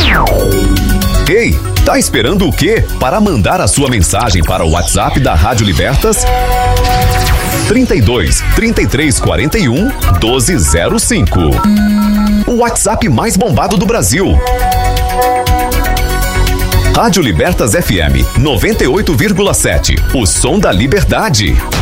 Ei, tá esperando o quê? Para mandar a sua mensagem para o WhatsApp da Rádio Libertas? 32 33 41 1205. O WhatsApp mais bombado do Brasil. Rádio Libertas FM 98,7. O som da liberdade.